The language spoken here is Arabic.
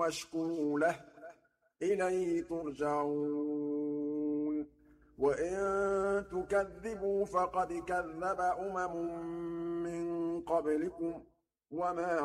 واشكروا له ۖ إِلَيْهِ تُرْجَعُونَ وَإِن تُكَذِّبُوا فَقَدْ كَذَّبَ أُمَمٌ مِّن قَبْلِكُمْ ۖ وَمَا